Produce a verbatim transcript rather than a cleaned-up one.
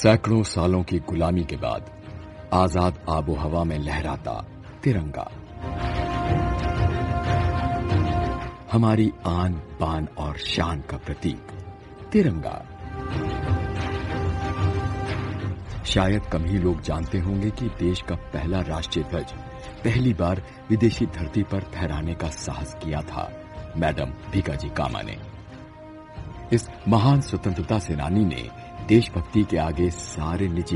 सैकड़ों सालों की गुलामी के बाद आजाद आबो हवा में लहराता तिरंगा हमारी आन बान और शान का प्रतीक तिरंगा। शायद कम ही लोग जानते होंगे कि देश का पहला राष्ट्रीय ध्वज पहली बार विदेशी धरती पर फहराने का साहस किया था मैडम भीकाजी कामा ने। इस महान स्वतंत्रता सेनानी ने देशभक्ति के आगे सारे निजी